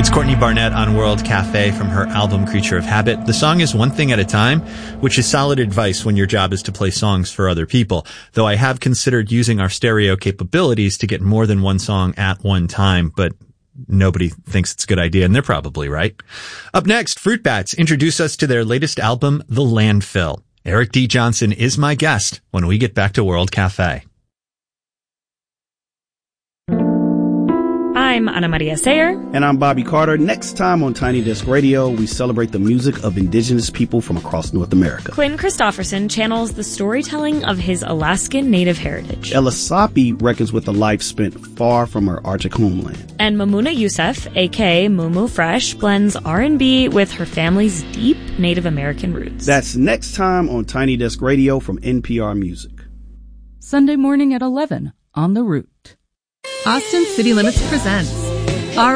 It's Courtney Barnett on World Cafe from her album Creature of Habit. The song is One Thing at a Time, which is solid advice when your job is to play songs for other people, though I have considered using our stereo capabilities to get more than one song at one time, but nobody thinks it's a good idea, and they're probably right. Up next, Fruit Bats introduce us to their latest album, The Landfill. Eric D. Johnson is my guest when we get back to World Cafe. I'm Ana Maria Sayer. And I'm Bobby Carter. Next time on Tiny Desk Radio, we celebrate the music of indigenous people from across North America. Quinn Christopherson channels the storytelling of his Alaskan Native heritage. Ella Sapi reckons with a life spent far from her Arctic homeland. And Mamuna Youssef, a.k.a. Mumu Fresh, blends R&B with her family's deep Native American roots. That's next time on Tiny Desk Radio from NPR Music. Sunday morning at 11 on The Root. Austin City Limits presents